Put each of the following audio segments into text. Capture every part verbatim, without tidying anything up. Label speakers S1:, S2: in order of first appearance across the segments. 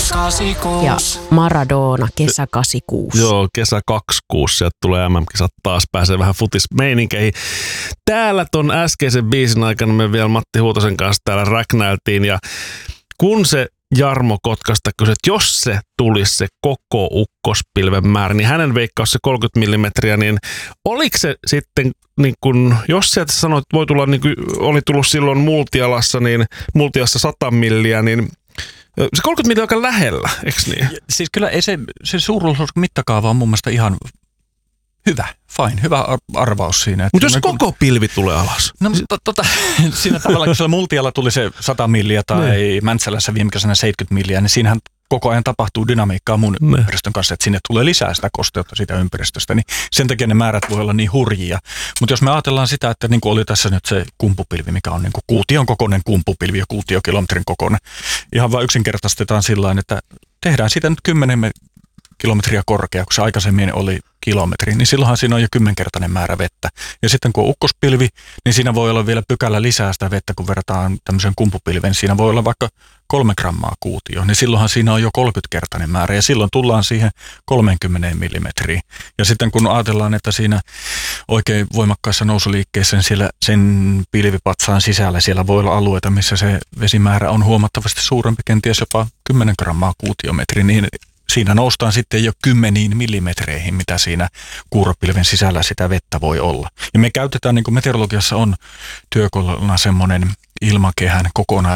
S1: Ja Maradona, kesä kahdeksankymmentäkuusi.
S2: Joo, kesä kaksikymmentäkuusi. Sieltä tulee M M-kisat taas, pääsee vähän futismeininkeihin. Täällä ton äskeisen biisin aikana me vielä Matti Huutosen kanssa täällä räknäiltiin. Ja kun se Jarmo Kotkasta kysyi, että jos se tulisi se koko ukkospilven määrä, niin hänen veikkaus se kolmekymmentä millimetriä, niin oliko se sitten, niin kun, jos sieltä sanoit, että voi tulla, niin kuin oli tullut silloin Multialassa, niin Multiassa sata milliä, niin se kolmekymmentä milliä on aika lähellä, eikö niin?
S3: Siis kyllä ei se, se suuruusluokan mittakaava on mun mielestä ihan hyvä, fine, hyvä arvaus siinä.
S2: Mutta jos se
S3: kun
S2: koko pilvi tulee alas?
S3: No to, tota, siinä tavalla, kun siellä Multialla tuli se sata milliä tai niin Mäntsälässä viime kesänä seitsemänkymmentä milliä, niin siinähän koko ajan tapahtuu dynamiikkaa mun ne ympäristön kanssa, että sinne tulee lisää sitä kosteutta siitä ympäristöstä, niin sen takia ne määrät voi olla niin hurjia. Mutta jos me ajatellaan sitä, että niin kuin oli tässä nyt se kumpupilvi, mikä on niin kuin kuution kokoinen kumpupilvi ja kuutiokilometrin kokoinen, ihan vaan yksinkertaistetaan sillä että tehdään siitä nyt kymmenen kilometriä korkea, kun se aikaisemmin oli kilometri, niin silloinhan siinä on jo kymmenkertainen määrä vettä. Ja sitten kun on ukkospilvi, niin siinä voi olla vielä pykälä lisää sitä vettä, kun verrataan tämmöisen kumpupilven. Siinä voi olla vaikka kolme grammaa kuutio, niin silloinhan siinä on jo kolmekymmentäkertainen määrä, ja silloin tullaan siihen kolmekymmentä millimetriä. Ja sitten kun ajatellaan, että siinä oikein voimakkaissa nousuliikkeessä niin siellä sen pilvipatsaan sisällä siellä voi olla alueita, missä se vesimäärä on huomattavasti suurempi, kenties jopa kymmenen grammaa kuutiometri, niin siinä noustaan sitten jo kymmeniin millimetreihin, mitä siinä kuuropilven sisällä sitä vettä voi olla. Ja me käytetään, niin kuin meteorologiassa on työkalulla semmoinen ilmakehän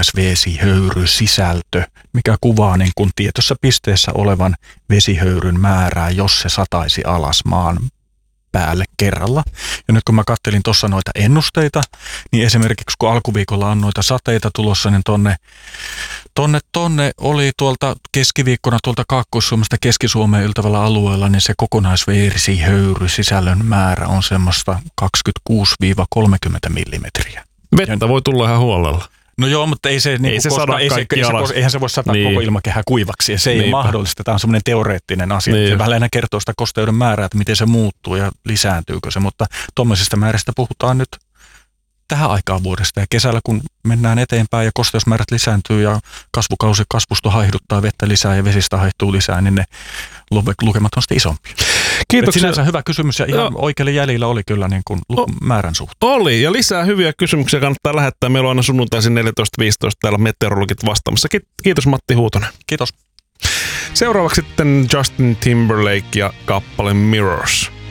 S3: kokonaisvesihöyrysisältö, mikä kuvaa niin kuin tietyssä pisteessä olevan vesihöyryn määrää, jos se sataisi alas maan päälle kerralla. Ja nyt kun mä kattelin tuossa noita ennusteita, niin esimerkiksi kun alkuviikolla on noita sateita tulossa, niin tonne, tonne, tonne oli tuolta keskiviikkona tuolta Kaakkois-Suomesta Keski-Suomeen yltävällä alueella, niin se kokonaisvesihöyrysisällön määrä on semmoista kaksikymmentäkuusi kolmekymmentä millimetriä.
S2: Vettä voi tulla ihan huolella.
S3: No joo, mutta ei se, niin
S2: ei se
S3: koska, ei se, ei se, eihän se voi sataa niin koko ilmakehää kuivaksi, ja se ei Niinpä. ole mahdollista. Tämä on semmoinen teoreettinen asia. Niin. Se vähän lähinnä kertoo sitä kosteuden määrää, että miten se muuttuu ja lisääntyykö se, mutta tuommoisista määristä puhutaan nyt tähän aikaan vuodesta. Ja kesällä, kun mennään eteenpäin ja kosteusmäärät lisääntyy ja kasvukausi kasvusto haihduttaa vettä lisää ja vesistä haihtuu lisää, niin ne lukemat on sitten isompia. Kiitoksia. Sinänsä hyvä kysymys ja ihan Joo. oikealle jäljellä oli kyllä niin kuin määrän suhteen.
S2: Oli ja lisää hyviä kysymyksiä kannattaa lähettää. Meillä on aina sunnuntaisin neljätoista viisitoista täällä meteorologit vastaamassa. Kiitos Matti Huutonen.
S3: Kiitos.
S2: Seuraavaksi sitten Justin Timberlake ja kappale Mirrors.